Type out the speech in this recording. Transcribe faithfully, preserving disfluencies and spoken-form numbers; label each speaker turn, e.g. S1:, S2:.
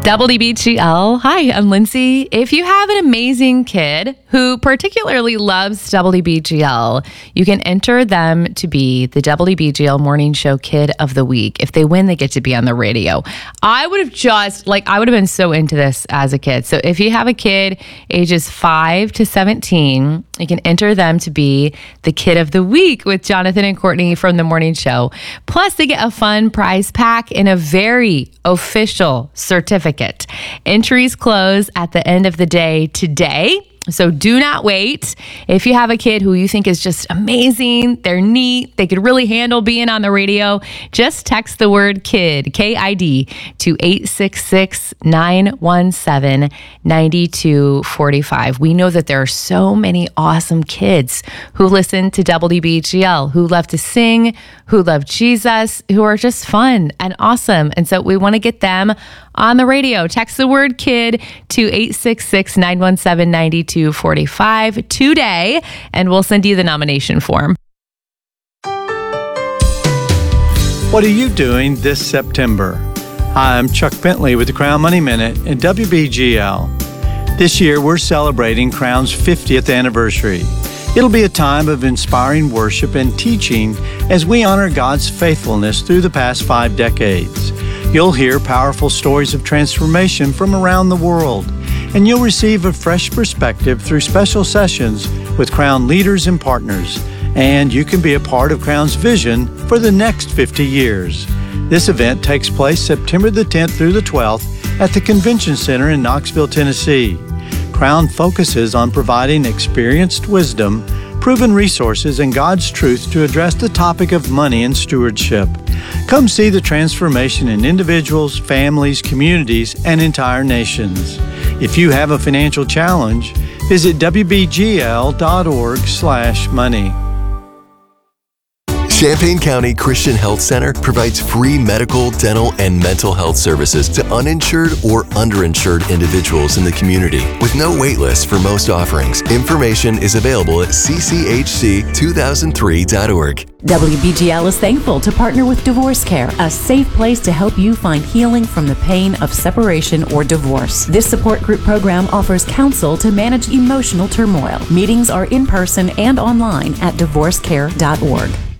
S1: W B G L. Hi, I'm Lindsay. If you have an amazing kid who particularly loves W B G L, you can enter them to be the W B G L Morning Show Kid of the Week. If they win, they get to be on the radio. I would have just, like, I would have been so into this as a kid. So if you have a kid ages five to seventeen, you can enter them to be the Kid of the Week with Jonathan and Courtney from the Morning Show. Plus, they get a fun prize pack and a very official certificate. Entries close at the end of the day today. So do not wait. If you have a kid who you think is just amazing, they're neat, they could really handle being on the radio, just text the word KID, K I D, to eight six six, nine one seven, nine two four five. We know that there are so many awesome kids who listen to W B G L, who love to sing, who love Jesus, who are just fun and awesome. And so we want to get them on the radio. Text the word KID to eight six six, nine one seven, nine two four five today, and we'll send you the nomination form.
S2: What are you doing this September? Hi, I'm Chuck Bentley with the Crown Money Minute and W B G L. This year, we're celebrating Crown's fiftieth anniversary. It'll be a time of inspiring worship and teaching as we honor God's faithfulness through the past five decades. You'll hear powerful stories of transformation from around the world, and you'll receive a fresh perspective through special sessions with Crown leaders and partners. And you can be a part of Crown's vision for the next fifty years. This event takes place September the tenth through the twelfth at the Convention Center in Knoxville, Tennessee. Crown focuses on providing experienced wisdom, proven resources, and God's truth to address the topic of money and stewardship. Come see the transformation in individuals, families, communities, and entire nations. If you have a financial challenge, visit w b g l dot org slash money.
S3: Champaign County Christian Health Center provides free medical, dental, and mental health services to uninsured or underinsured individuals in the community with no wait list for most offerings. Information is available at c c h c two thousand three dot org.
S4: W B G L is thankful to partner with Divorce Care, a safe place to help you find healing from the pain of separation or divorce. This support group program offers counsel to manage emotional turmoil. Meetings are in person and online at divorce care dot org.